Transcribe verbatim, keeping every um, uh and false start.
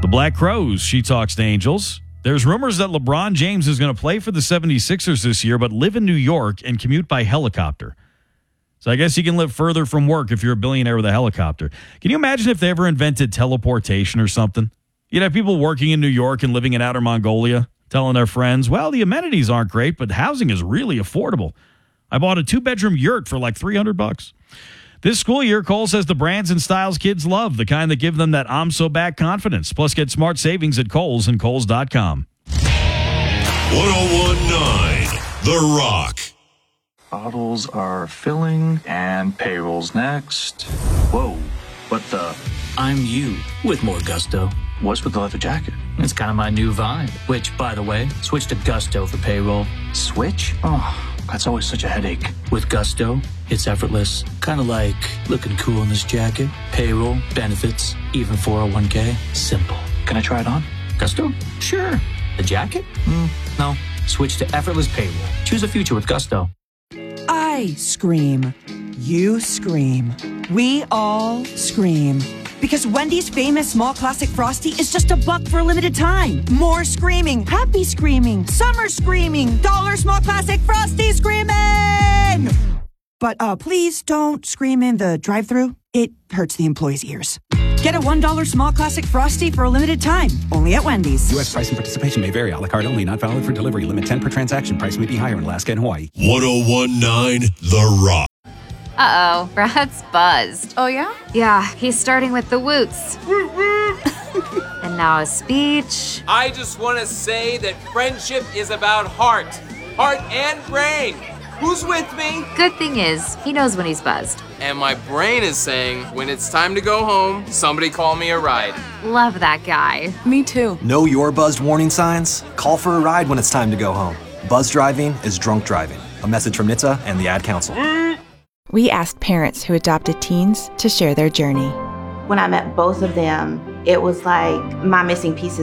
The Black Crows, she talks to Angels. There's rumors that LeBron James is going to play for the seventy-sixers this year, but live in New York and commute by helicopter. So I guess you can live further from work if you're a billionaire with a helicopter. Can you imagine if they ever invented teleportation or something? You'd have people working in New York and living in Outer Mongolia telling their friends, well, the amenities aren't great, but housing is really affordable. I bought a two-bedroom yurt for like three hundred bucks. This school year, Kohl's has the brands and styles kids love, the kind that give them that I'm so back confidence. Plus, get smart savings at Kohl's and Kohl's dot com. ten nineteen The Rock. Bottles are filling and payroll's next. Whoa, what the? I'm you with more gusto. What's with the leather jacket? It's kind of my new vibe, which, by the way, switch to Gusto for payroll. Switch? Oh, that's always such a headache. With Gusto, it's effortless. Kind of like looking cool in this jacket. Payroll, benefits, even four oh one k. Simple. Can I try it on? Gusto? Sure. The jacket? Mm, no. Switch to effortless payroll. Choose a future with Gusto. I scream. You scream. We all scream. Because Wendy's famous small classic Frosty is just a buck for a limited time. More screaming, happy screaming, summer screaming, dollar small classic Frosty screaming! But uh, please don't scream in the drive-thru. It hurts the employees' ears. Get a one dollar small classic Frosty for a limited time. Only at Wendy's. U S price and participation may vary. A la carte only. Not valid for delivery. Limit ten per transaction. Price may be higher in Alaska and Hawaii. ten nineteen The Rock. Uh-oh, Brad's buzzed. Oh, yeah? Yeah, he's starting with the woots. And now a speech. I just want to say that friendship is about heart. Heart and brain. Who's with me? Good thing is, he knows when he's buzzed. And my brain is saying, when it's time to go home, somebody call me a ride. Love that guy. Me too. Know your buzzed warning signs? Call for a ride when it's time to go home. Buzz driving is drunk driving. A message from N H T S A and the Ad Council. We asked parents who adopted teens to share their journey. When I met both of them, it was like my missing pieces